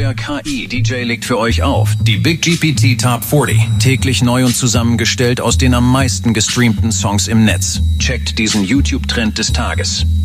Euer KI-DJ legt für euch auf. Die Big GPT Top 40. Täglich neu und zusammengestellt aus den am meisten gestreamten Songs im Netz. Checkt diesen YouTube-Trend des Tages.